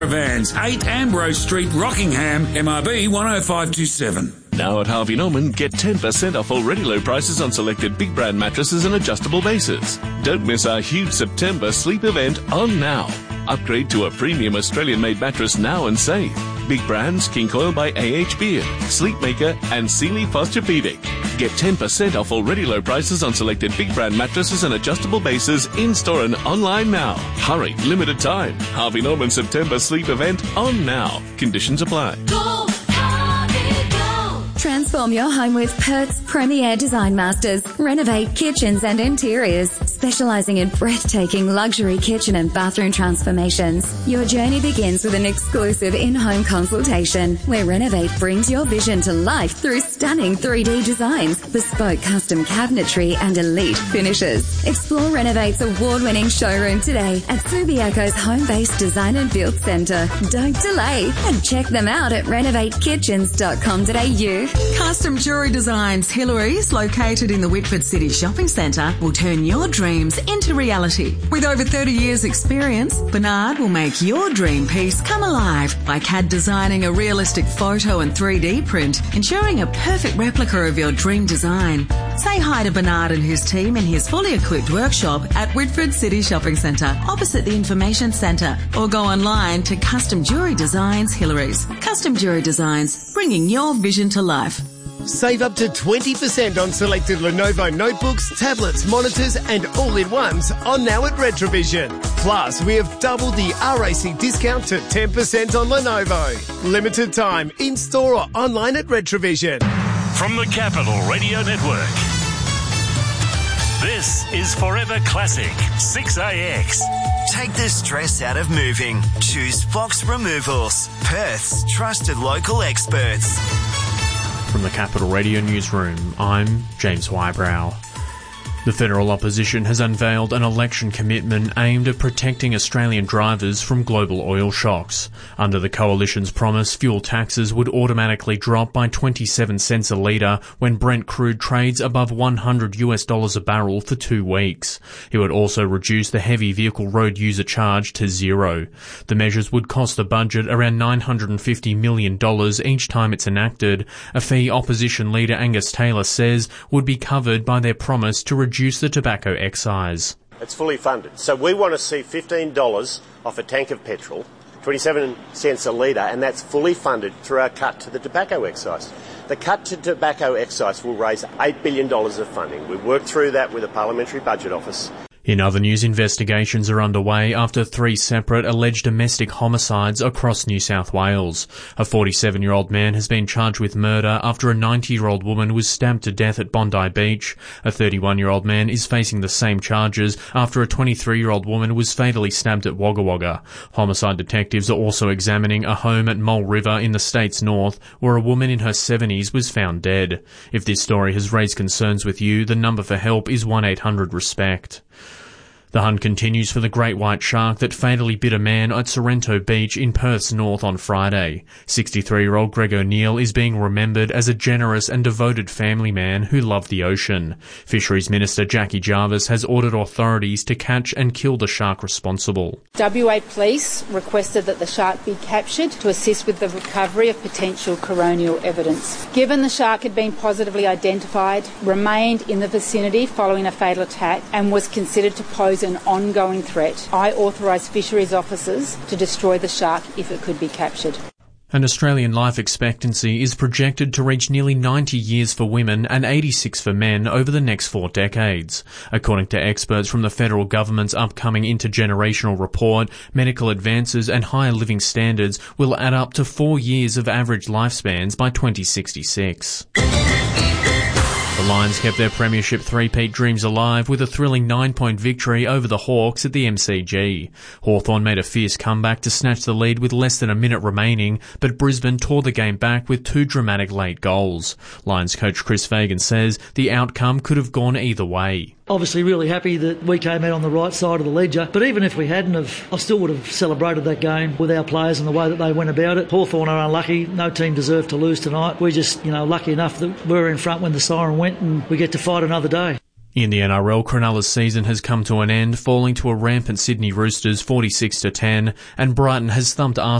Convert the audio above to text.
Vans, 8 Ambrose Street, Rockingham, MRB 10527. Now at Harvey Norman, get 10% off already low prices on selected big brand mattresses and adjustable bases. Don't miss our huge September sleep event on now. Upgrade to a premium Australian-made mattress now and save. Big brands, King Coil by A.H. Beard, Sleepmaker and Sealy Posturepedic. Get 10% off already low prices on selected big brand mattresses and adjustable bases in-store and online now. Hurry, limited time. Harvey Norman September sleep event on now. Conditions apply. Go, Harvey, go. Transform your home with Perth's premier design masters. Renovate kitchens and interiors, specialising in breathtaking luxury kitchen and bathroom transformations. Your journey begins with an exclusive in-home consultation where Renovate brings your vision to life through stunning 3D designs, bespoke custom cabinetry and elite finishes. Explore Renovate's award-winning showroom today at Subiaco's home-based design and build centre. Don't delay and check them out at renovatekitchens.com.au. Custom Jewellery Designs Hillary's, located in the Whitford City Shopping Centre, will turn your dreams into reality. With over 30 years' experience, Bernard will make your dream piece come alive by CAD designing a realistic photo and 3D print, ensuring a perfect replica of your dream design. Say hi to Bernard and his team in his fully equipped workshop at Whitford City Shopping Centre, opposite the Information Centre, or go online to Custom Jewellery Designs Hillary's. Custom Jewellery Designs, bringing your vision to life. Save up to 20% on selected Lenovo notebooks, tablets, monitors and all-in-ones on now at Retrovision. Plus, we have doubled the RAC discount to 10% on Lenovo. Limited time, in-store or online at Retrovision. From the Capital Radio Network, this is Forever Classic 6AX. Take the stress out of moving. Choose Fox Removals, Perth's trusted local experts. From the Capital Radio Newsroom, I'm James Wybrow. The federal opposition has unveiled an election commitment aimed at protecting Australian drivers from global oil shocks. Under the coalition's promise, fuel taxes would automatically drop by 27 cents a litre when Brent crude trades above $100 a barrel for 2 weeks. It would also reduce the heavy vehicle road user charge to zero. The measures would cost the budget around $950 million each time it's enacted, a fee opposition leader Angus Taylor says would be covered by their promise to reduce the tobacco excise. It's fully funded. So we want to see $15 off a tank of petrol, 27 cents a litre, and that's fully funded through our cut to the tobacco excise. The cut to tobacco excise will raise $8 billion of funding. We've worked through that with the Parliamentary Budget Office. In other news, investigations are underway after 3 separate alleged domestic homicides across New South Wales. A 47-year-old man has been charged with murder after a 90-year-old woman was stabbed to death at Bondi Beach. A 31-year-old man is facing the same charges after a 23-year-old woman was fatally stabbed at Wagga Wagga. Homicide detectives are also examining a home at Mole River in the state's north where a woman in her 70s was found dead. If this story has raised concerns with you, the number for help is 1-800-RESPECT. The hunt continues for the great white shark that fatally bit a man at Sorrento Beach in Perth's north on Friday. 63-year-old Greg O'Neill is being remembered as a generous and devoted family man who loved the ocean. Fisheries Minister Jackie Jarvis has ordered authorities to catch and kill the shark responsible. WA Police requested that the shark be captured to assist with the recovery of potential coronial evidence. Given the shark had been positively identified, remained in the vicinity following a fatal attack and was considered to pose an ongoing threat, I authorise fisheries officers to destroy the shark if it could be captured. And Australian life expectancy is projected to reach nearly 90 years for women and 86 for men over the next 4 decades. According to experts from the federal government's upcoming intergenerational report, medical advances and higher living standards will add up to 4 years of average lifespans by 2066. The Lions kept their premiership three-peat dreams alive with a thrilling 9-point victory over the Hawks at the MCG. Hawthorn made a fierce comeback to snatch the lead with less than a minute remaining, but Brisbane tore the game back with 2 dramatic late goals. Lions coach Chris Fagan says the outcome could have gone either way. Obviously really happy that we came out on the right side of the ledger, but even if we hadn't have, I still would have celebrated that game with our players and the way that they went about it. Hawthorn are unlucky, no team deserved to lose tonight. We're just, lucky enough that we were in front when the siren went and we get to fight another day. In the NRL, Cronulla's season has come to an end, falling to a rampant Sydney Roosters 46-10, and Brighton has thumped Arsenal